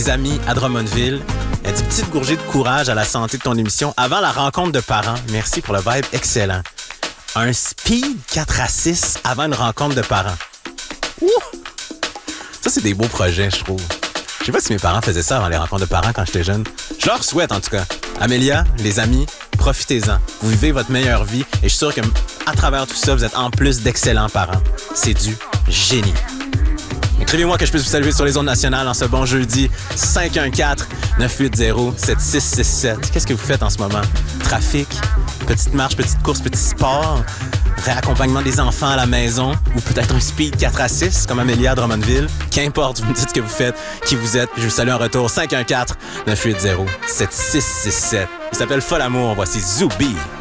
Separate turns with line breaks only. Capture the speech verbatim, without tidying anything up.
Les amis à Drummondville, une petite gorgée de courage à la santé de ton émission avant la rencontre de parents. Merci pour le vibe excellent. Un speed quatre à six avant une rencontre de parents. Ouh! Ça, c'est des beaux projets, je trouve. Je sais pas si mes parents faisaient ça avant les rencontres de parents quand j'étais jeune. Je leur souhaite, en tout cas. Amélia, les amis, profitez-en. Vous vivez votre meilleure vie et je suis sûr que à travers tout ça, vous êtes en plus d'excellents parents. C'est du génie. Écrivez-moi que je puisse vous saluer sur les ondes nationales en ce bon jeudi. cinq un quatre, neuf huit zéro, sept six six sept. Qu'est-ce que vous faites en ce moment? Trafic? Petite marche, petite course, petit sport? Réaccompagnement des enfants à la maison? Ou peut-être un speed quatre à six comme Amélia à Drummondville? Qu'importe, vous me dites ce que vous faites, qui vous êtes. Je vous salue en retour. cinq un quatre, neuf huit zéro, sept six six sept. Il s'appelle Fol Amour. Voici Zoubi.